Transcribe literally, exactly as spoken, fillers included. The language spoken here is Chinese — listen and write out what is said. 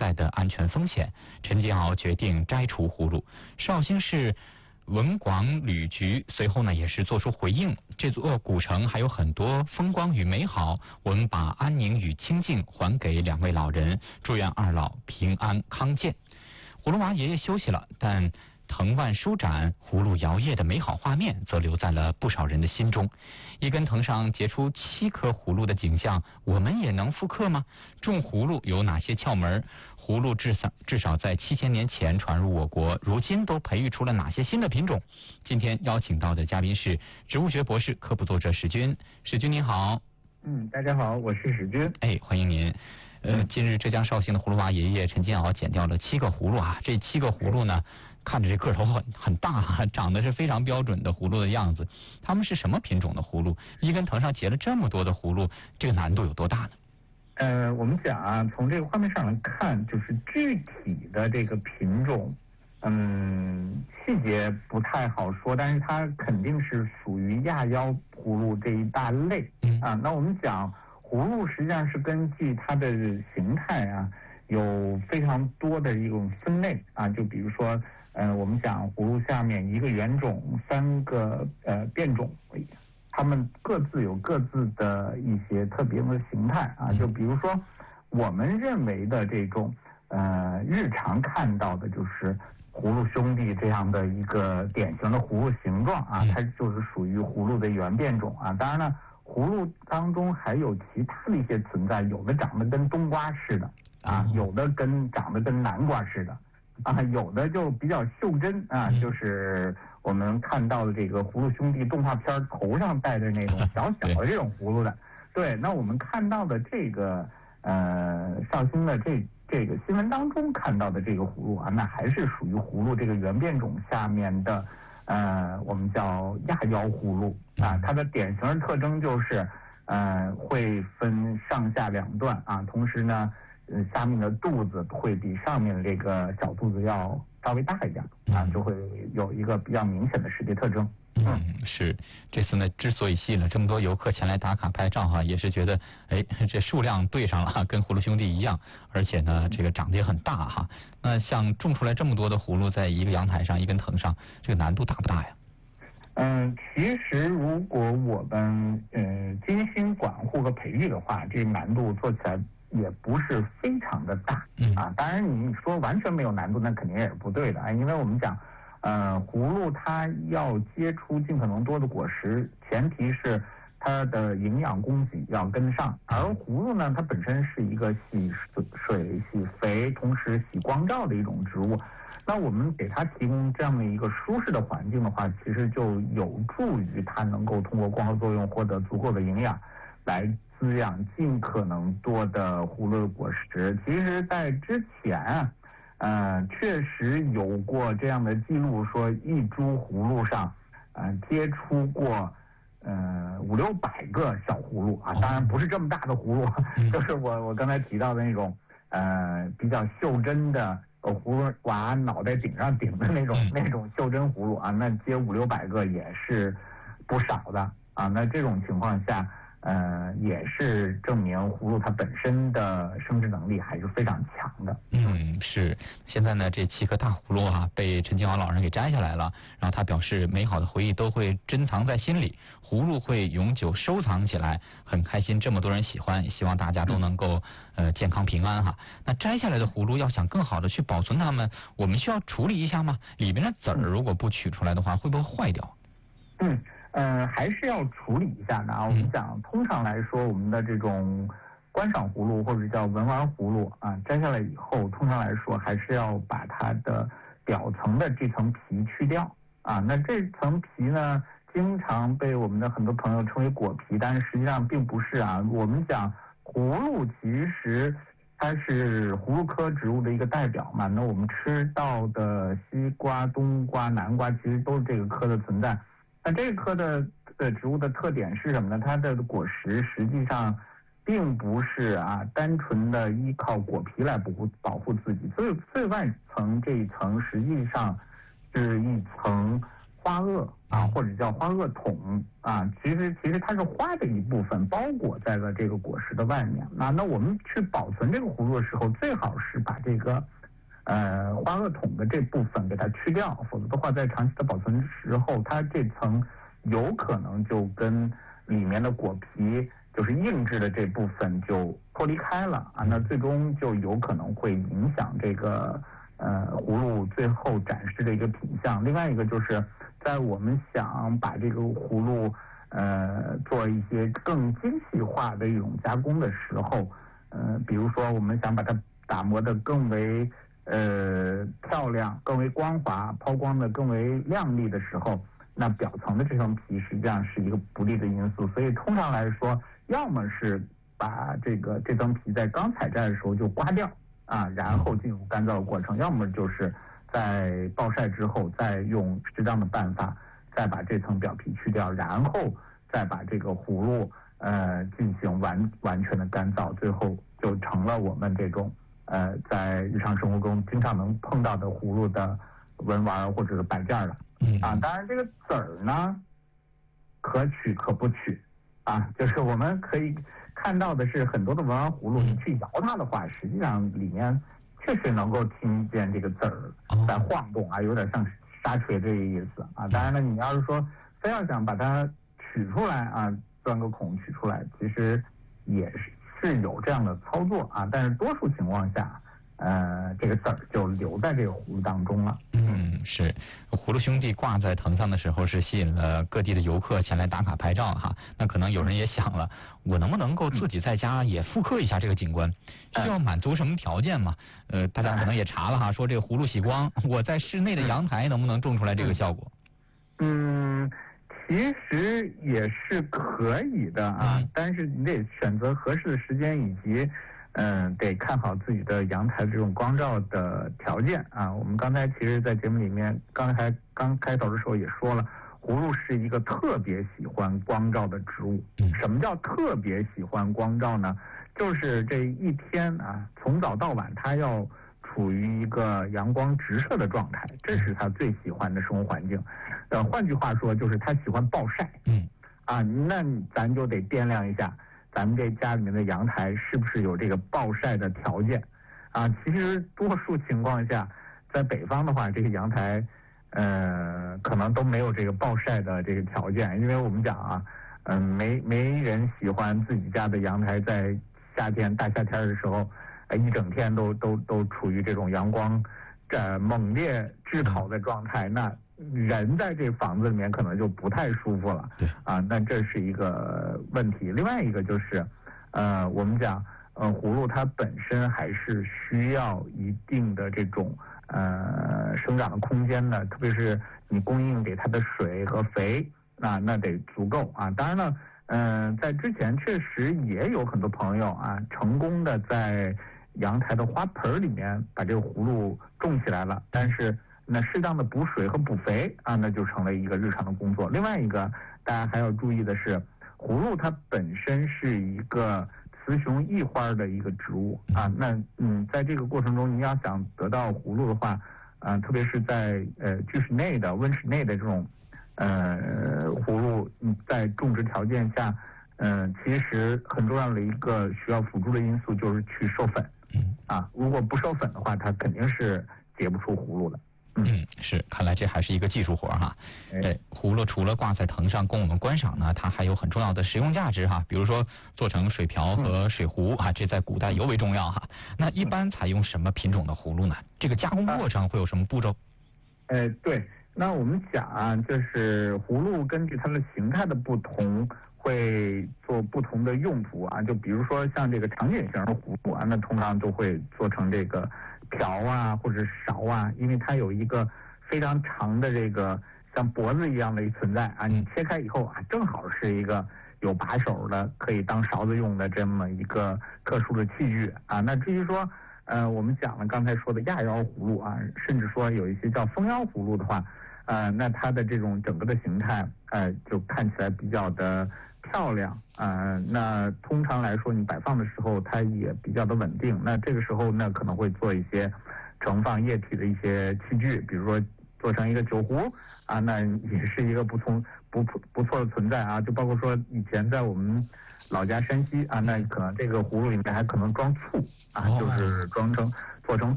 在的安全风险。陈金鳌决定摘除葫芦。绍兴市文广旅局随后呢也是做出回应，这座古城还有很多风光与美好，我们把安宁与清静还给两位老人，祝愿二老平安康健。葫芦娃爷爷休息了，但藤蔓舒展、葫芦摇曳的美好画面则留在了不少人的心中。一根藤上结出七颗葫芦的景象，我们也能复刻吗？种葫芦有哪些窍门？葫芦至少至少在七千年前传入我国，如今都培育出了哪些新的品种？今天邀请到的嘉宾是植物学博士、科普作者史军。史军您好。 嗯，大家好，我是史军。 哎，欢迎您。呃，近日浙江绍兴的葫芦娃爷爷陈金鳌剪掉了七个葫芦啊，这七个葫芦呢，看着这个头很很大啊，长得是非常标准的葫芦的样子。它们是什么品种的葫芦？一根藤上结了这么多的葫芦，这个难度有多大呢？ 呃，我们讲啊，从这个画面上来看，就是具体的这个品种，嗯，细节不太好说，但是它肯定是属于亚腰葫芦这一大类。嗯啊，那我们讲葫芦实际上是根据它的形态啊，有非常多的一种分类啊，就比如说，呃，我们讲葫芦下面一个原种，三个呃变种。它们各自有各自的一些特别的形态啊，就比如说我们认为的这种呃日常看到的就是葫芦兄弟这样的一个典型的葫芦形状啊，它就是属于葫芦的原变种啊。当然了，葫芦当中还有其他的一些存在，有的长得跟冬瓜似的啊，有的跟长得跟南瓜似的啊，有的就比较袖珍啊，就是我们看到的这个葫芦兄弟动画片头上戴的那种小小的这种葫芦的。对，那我们看到的这个呃绍兴的这这个新闻当中看到的这个葫芦啊，那还是属于葫芦这个原变种下面的呃我们叫亚腰葫芦啊，它的典型的特征就是呃会分上下两段啊，同时呢呃下面的肚子会比上面的这个小肚子要稍微大一点啊，就会有一个比较明显的识别特征。 嗯，是。这次呢，之所以吸引了这么多游客前来打卡拍照哈，也是觉得，哎，这数量对上了，跟葫芦兄弟一样，而且呢，这个长得也很大哈。那像种出来这么多的葫芦，在一个阳台上、一根藤上，这个难度大不大呀？ 嗯，其实如果我们呃精心管护和培育的话，这个难度做起来也不是非常的大啊。当然你说完全没有难度，那肯定也是不对的啊，因为我们讲呃葫芦它要结出尽可能多的果实，前提是它的营养供给要跟上，而葫芦呢它本身是一个喜水喜肥同时喜光照的一种植物，那我们给它提供这样的一个舒适的环境的话，其实就有助于它能够通过光合作用获得足够的营养，来滋养尽可能多的葫芦的果实。其实在之前啊呃确实有过这样的记录，说一株葫芦上呃结出过呃五六百个小葫芦啊，当然不是这么大的葫芦，就是我我刚才提到的那种呃比较袖珍的呃葫芦娃脑袋顶上顶的那种那种袖珍葫芦啊，那结五六百个也是不少的啊。那这种情况下呃，也是证明葫芦它本身的生殖能力还是非常强的。 嗯，是。现在呢，这七颗大葫芦啊，被陈金鳌老人给摘下来了。然后他表示，美好的回忆都会珍藏在心里，葫芦会永久收藏起来，很开心这么多人喜欢，希望大家都能够呃健康平安哈。那摘下来的葫芦要想更好的去保存它们，我们需要处理一下吗？里边的籽儿如果不取出来的话，会不会坏掉？ 嗯。呃，还是要处理一下的啊。我们讲，通常来说，我们的这种观赏葫芦或者叫文玩葫芦啊，摘下来以后，通常来说还是要把它的表层的这层皮去掉啊。那这层皮呢，经常被我们的很多朋友称为果皮，但是实际上并不是啊。我们讲葫芦其实它是葫芦科植物的一个代表嘛，那我们吃到的西瓜、冬瓜、南瓜其实都是这个科的存在。那这个科的的植物的特点是什么呢？它的果实实际上并不是啊单纯的依靠果皮来保护保护自己，所以最外层这一层实际上是一层花萼啊，或者叫花萼筒啊，其实其实它是花的一部分包裹在了这个果实的外面。那那我们去保存这个葫芦的时候，最好是把这个呃花萼筒的这部分给它去掉，否则的话，在长期的保存时候，它这层有可能就跟里面的果皮就是硬质的这部分就脱离开了啊，那最终就有可能会影响这个呃葫芦最后展示的一个品相。另外一个就是在我们想把这个葫芦呃做一些更精细化的一种加工的时候，呃比如说我们想把它打磨的更为呃漂亮、更为光滑、抛光的更为亮丽的时候，那表层的这层皮实际上是一个不利的因素。所以通常来说，要么是把这个这层皮在刚采摘的时候就刮掉啊，然后进入干燥的过程，要么就是在暴晒之后再用适当的办法再把这层表皮去掉，然后再把这个葫芦呃进行完完全的干燥，最后就成了我们这种呃在日常生活中经常能碰到的葫芦的文玩或者是摆件了。啊，当然这个籽儿呢可取可不取啊，就是我们可以看到的是很多的文玩葫芦，你去摇它的话，实际上里面确实能够听见这个籽儿在晃动啊，有点像沙锤这个意思啊。当然了，你要是说非要想把它取出来啊，钻个孔取出来，其实也是是有这样的操作啊，但是多数情况下呃，这个籽儿就留在这个葫芦当中了。 嗯，是葫芦兄弟挂在藤上的时候，是吸引了各地的游客前来打卡拍照哈。那可能有人也想了，我能不能够自己在家也复刻一下这个景观？需要满足什么条件嘛？呃，大家可能也查了哈，说这个葫芦洗光，我在室内的阳台能不能种出来这个效果？ 嗯，其实也是可以的啊，嗯、但是你得选择合适的时间以及。嗯，得看好自己的阳台这种光照的条件啊。我们刚才其实，在节目里面，刚才刚开头的时候也说了，葫芦是一个特别喜欢光照的植物。什么叫特别喜欢光照呢？就是这一天啊，从早到晚，它要处于一个阳光直射的状态，这是它最喜欢的生活环境。呃，换句话说，就是它喜欢暴晒。嗯，啊，那咱就得掂量一下。咱们这家里面的阳台是不是有这个暴晒的条件啊？其实多数情况下，在北方的话，这个阳台呃可能都没有这个暴晒的这个条件，因为我们讲啊，嗯、呃，没没人喜欢自己家的阳台在夏天大夏天的时候，呃一整天都都都处于这种阳光这猛烈炙烤的状态，那人在这房子里面可能就不太舒服了。对啊，那这是一个问题。另外一个就是，呃，我们讲，呃，葫芦它本身还是需要一定的这种呃生长的空间的，特别是你供应给它的水和肥，那那得足够啊。当然了，嗯、呃，在之前确实也有很多朋友啊，成功的在阳台的花盆里面把这个葫芦种起来了，但是那适当的补水和补肥啊，那就成了一个日常的工作。另外一个大家还要注意的是，葫芦它本身是一个雌雄异花的一个植物啊。那嗯，在这个过程中，你要想得到葫芦的话，啊，特别是在呃居室内的、温室内的这种呃葫芦，嗯，在种植条件下，嗯、呃，其实很重要的一个需要辅助的因素就是去授粉。嗯啊，如果不授粉的话，它肯定是结不出葫芦的。 嗯，是，看来这还是一个技术活哈。哎，葫芦除了挂在藤上供我们观赏呢，它还有很重要的实用价值哈。比如说做成水瓢和水壶啊，这在古代尤为重要哈。那一般采用什么品种的葫芦呢？这个加工过程会有什么步骤？ 呃，对，那我们讲啊，就是葫芦根据它的形态的不同，会做不同的用途啊。就比如说像这个长颈型的葫芦啊，那通常都会做成这个瓢啊或者勺啊，因为它有一个非常长的这个像脖子一样的一存在啊，你切开以后啊，正好是一个有把手的可以当勺子用的这么一个特殊的器具啊。那至于说呃我们讲了刚才说的亚腰葫芦啊，甚至说有一些叫蜂腰葫芦的话，呃那它的这种整个的形态呃就看起来比较的漂亮啊、呃，那通常来说你摆放的时候它也比较的稳定，那这个时候呢可能会做一些盛放液体的一些器具，比如说做成一个酒壶啊，那也是一个不错不不错的存在啊。就包括说以前在我们老家山西啊，那可能这个葫芦里面还可能装醋啊，就是装成做成